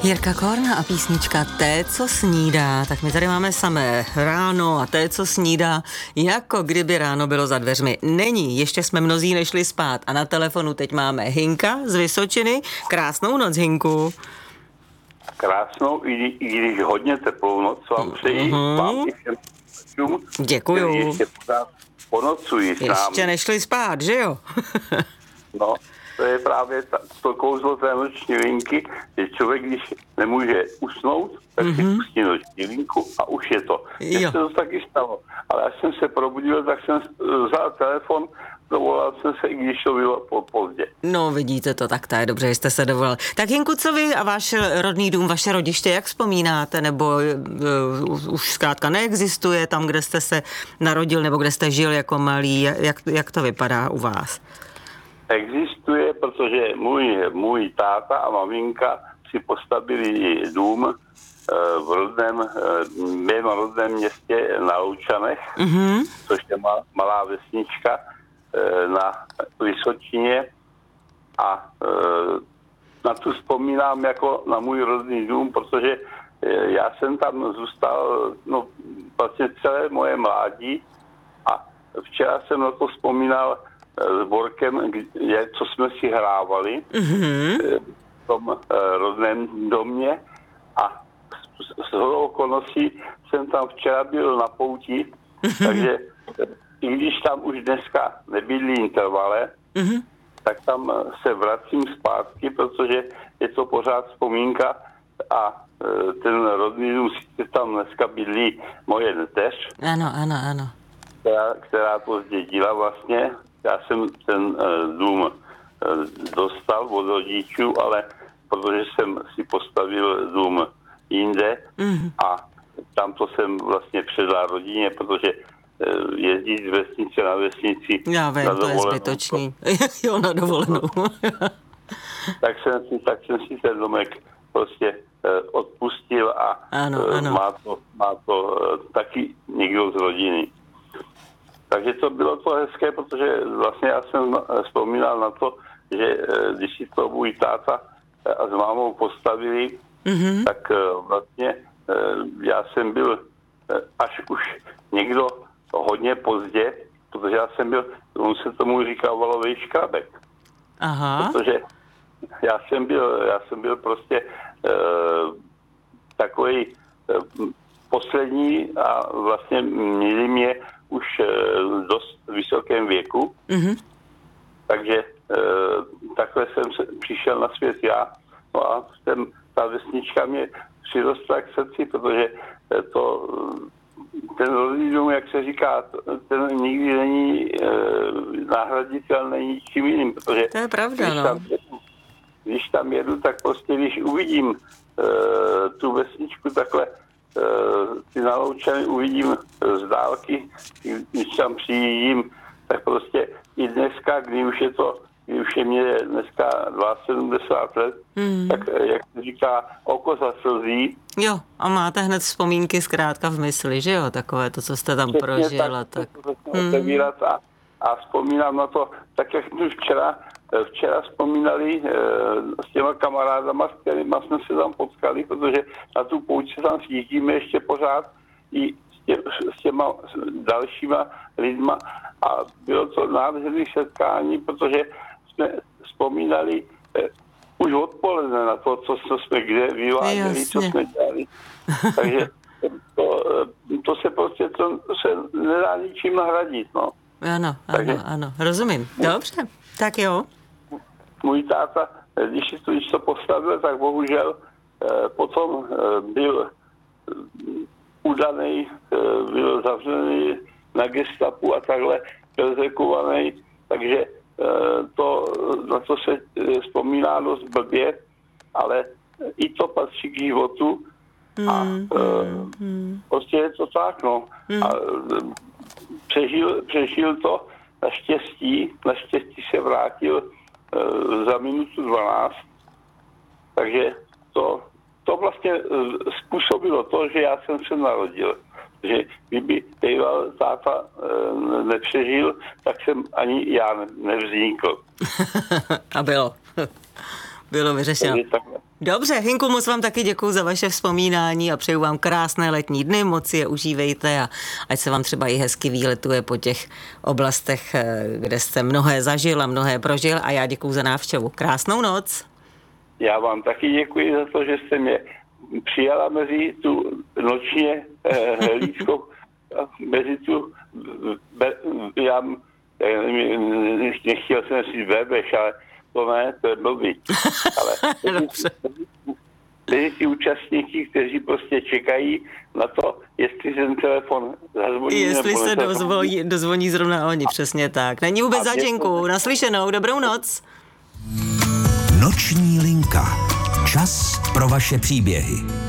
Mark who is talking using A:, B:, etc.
A: Jirka Korna a písnička Té, co snídá. Tak my tady máme samé ráno a té, co snídá, jako kdyby ráno bylo za dveřmi. Není, ještě jsme mnozí nešli spát. A na telefonu teď máme Hinka z Vysočiny. Krásnou noc, Hinku.
B: Krásnou, i když hodně teplou noc vám přeji. Vám i všem čům,
A: děkuju.
B: Ještě pořád ponocují s námi.
A: Ještě nešli spát, že jo?
B: No, to je právě to kouzlo té noční linky, že člověk, když nemůže usnout, tak si pustí noční linku a už je to. Mně se to taky stalo. Ale až jsem se probudil, tak jsem vzal telefon, dovolal jsem se, i když to bylo pozdě.
A: No, vidíte to, tak to je dobře, že jste se dovolal. Tak Hinku, co vy a váš rodný dům, vaše rodiště, jak vzpomínáte? Nebo už zkrátka neexistuje tam, kde jste se narodil, nebo kde jste žil jako malý? Jak to vypadá u vás?
B: Existuje, protože můj táta a maminka si postavili dům v mém rodném městě na Loučanech, což je malá vesnička na Vysočině, a na tu vzpomínám jako na můj rodný dům, protože já jsem tam zůstal vlastně celé moje mládí a včera jsem na to vzpomínal s Borkem, co jsme si hrávali v tom rodném domě, a s hodou okolností jsem tam včera byl na pouti, takže i když tam už dneska nebydlí Intervale, tak tam se vracím zpátky, protože je to pořád vzpomínka a ten rodný dům, tam dneska bydlí moje neteř.
A: Ano.
B: Která to zdědila vlastně. Já jsem ten dům dostal od rodičů, ale protože jsem si postavil dům jinde a tamto jsem vlastně předal rodině, protože jezdit z vesnice na vesnici
A: já vím, to je zbytočný. Jo, na dovolenou.
B: tak jsem si ten domek prostě odpustil a
A: ano.
B: má to taky někdo z rodiny. Takže to bylo to hezké, protože vlastně já jsem vzpomínal na to, že když si to můj táta a s mámou postavili, tak vlastně já jsem byl až už někdo hodně pozdě, protože já jsem byl, on se tomu říkal valovej škrabek.
A: Aha.
B: Protože já jsem byl prostě takový poslední a vlastně měli mě už dost vysokém věku. Takže takhle jsem přišel na svět já. No a ta vesnička mě přirostla k srdci, protože ten rodný dům, jak se říká, ten nikdy není nahraditelný ničím jiným, protože
A: to je pravda,
B: když tam jedu, tak prostě když uvidím tu vesničku takhle, ty na Loučany uvidím z dálky, když tam přijíždím, tak prostě i dneska, když už je mě dneska 72 let, tak jak se říká, oko zaslzí.
A: Jo, a máte hned vzpomínky zkrátka v mysli, že jo, takové to, co jste tam prožil. Tak.
B: Otevírat a vzpomínám na to, tak jak jsme včera vzpomínali s těma kamarádama, s kterýma jsme se tam potkali, protože na tu pouť se tam sjíždíme ještě pořád i s těma dalšíma lidma, a bylo to nádherné setkání, protože jsme vzpomínali už odpoledne na to, co jsme kde vyváděli, co jsme dělali. Takže to se prostě to se nedá ničím nahradit, no.
A: Ano, rozumím. Dobře, tak jo.
B: Můj táta, když to postavil, tak bohužel potom byl udaný, byl zavřený na gestapu a takhle perzekovaný, takže na to se vzpomíná dost blbě, ale i to patří k životu a prostě je to tak, no. A přežil to, naštěstí se vrátil za minutu 12, takže to vlastně způsobilo to, že já jsem se narodil. Že kdyby býval táta nepřežil, tak jsem ani já nevznikl.
A: A bylo vyřešeno. Dobře, Hinku, moc vám taky děkuju za vaše vzpomínání a přeju vám krásné letní dny, moc je užívejte a ať se vám třeba i hezky výletuje po těch oblastech, kde jste mnohé zažil a mnohé prožil a já děkuju za návštěvu. Krásnou noc. Já vám taky děkuji za to, že jste mě přijala mezi tu nočně hlídkou, mezi tu, já nechtěl jsem si Bebeš, ale to ne, to je blbý. Ale mezi ty účastníky, kteří prostě čekají na to, jestli ten telefon zazvoní. Jestli se dozvoní zrovna oni, přesně tak. Není vůbec za Děnku. Naslyšenou, dobrou noc.
C: Noční linka. Čas pro vaše příběhy.